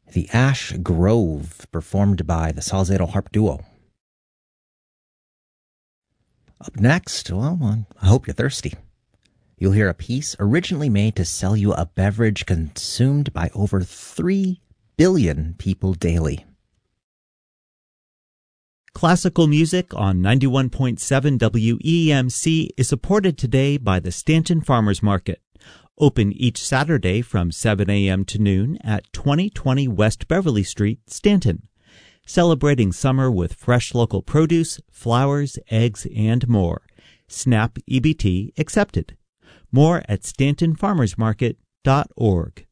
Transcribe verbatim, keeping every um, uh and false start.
The Ash Grove, performed by the Salzedo Harp Duo. Up next, well, I hope you're thirsty. You'll hear a piece originally made to sell you a beverage consumed by over three billion people daily. Classical music on ninety-one point seven W E M C is supported today by the Stanton Farmers Market. Open each Saturday from seven a.m. to noon at twenty twenty West Beverly Street, Stanton. Celebrating summer with fresh local produce, flowers, eggs, and more. SNAP E B T accepted. More at stanton farmers market dot org.